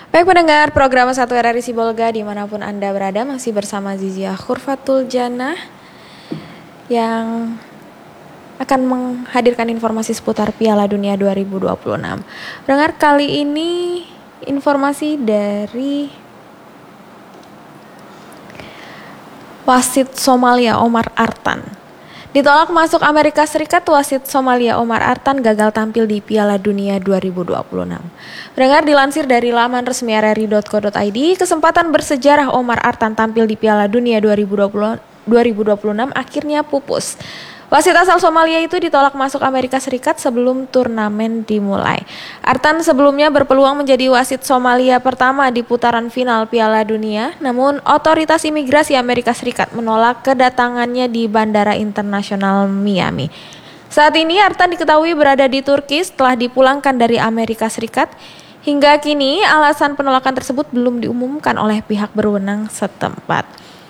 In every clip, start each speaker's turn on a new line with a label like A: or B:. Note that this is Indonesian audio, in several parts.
A: Baik pendengar program 1 RRI Sibolga dimanapun Anda berada, masih bersama Zizia Khurfatul Jannah yang akan menghadirkan informasi seputar Piala Dunia 2026. Pendengar, kali ini informasi dari wasit Somalia Omar Artan. Ditolak masuk Amerika Serikat, wasit Somalia Omar Artan gagal tampil di Piala Dunia 2026. Pendengar, dilansir dari laman resmi rri.co.id, kesempatan bersejarah Omar Artan tampil di Piala Dunia 2026 akhirnya pupus. Wasit asal Somalia itu ditolak masuk Amerika Serikat sebelum turnamen dimulai. Artan sebelumnya berpeluang menjadi wasit Somalia pertama di putaran final Piala Dunia, namun otoritas imigrasi Amerika Serikat menolak kedatangannya di Bandara Internasional Miami. Saat ini Artan diketahui berada di Turki setelah dipulangkan dari Amerika Serikat. Hingga kini alasan penolakan tersebut belum diumumkan oleh pihak berwenang setempat.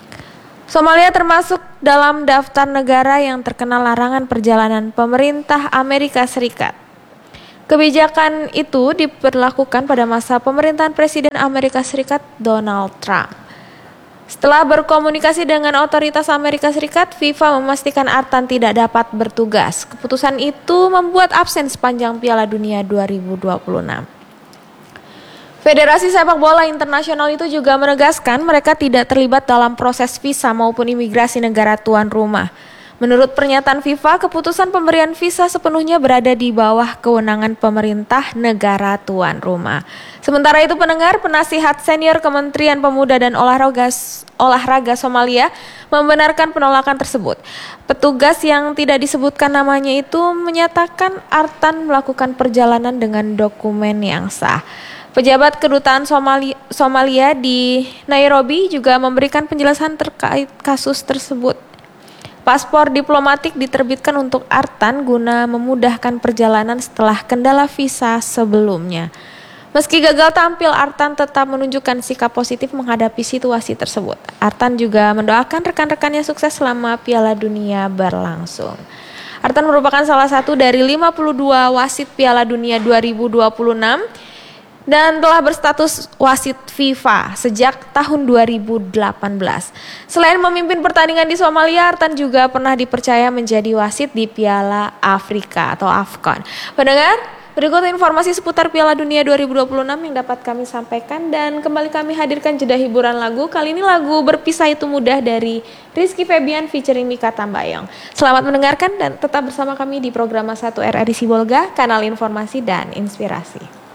A: Somalia termasuk dalam daftar negara yang terkena larangan perjalanan pemerintah Amerika Serikat. Kebijakan itu diberlakukan pada masa pemerintahan Presiden Amerika Serikat Donald Trump. Setelah berkomunikasi dengan otoritas Amerika Serikat, FIFA memastikan Artan tidak dapat bertugas. Keputusan itu membuat absen sepanjang Piala Dunia 2026. Federasi Sepak Bola Internasional itu juga menegaskan mereka tidak terlibat dalam proses visa maupun imigrasi negara tuan rumah. Menurut pernyataan FIFA, keputusan pemberian visa sepenuhnya berada di bawah kewenangan pemerintah negara tuan rumah. Sementara itu pendengar, penasihat senior Kementerian Pemuda dan Olahraga Somalia membenarkan penolakan tersebut. Petugas yang tidak disebutkan namanya itu menyatakan Artan melakukan perjalanan dengan dokumen yang sah. Pejabat kedutaan Somalia di Nairobi juga memberikan penjelasan terkait kasus tersebut. Paspor diplomatik diterbitkan untuk Artan guna memudahkan perjalanan setelah kendala visa sebelumnya. Meski gagal tampil, Artan tetap menunjukkan sikap positif menghadapi situasi tersebut. Artan juga mendoakan rekan-rekannya sukses selama Piala Dunia berlangsung. Artan merupakan salah satu dari 52 wasit Piala Dunia 2026 dan telah berstatus wasit FIFA sejak tahun 2018. Selain memimpin pertandingan di Somalia, Artan juga pernah dipercaya menjadi wasit di Piala Afrika atau AFCON. Pendengar, berikut informasi seputar Piala Dunia 2026 yang dapat kami sampaikan, dan kembali kami hadirkan jeda hiburan lagu. Kali ini lagu Berpisah Itu Mudah dari Rizky Febian featuring Mikha Tambayong. Selamat mendengarkan dan tetap bersama kami di program 1 RRI Sibolga, kanal informasi dan inspirasi.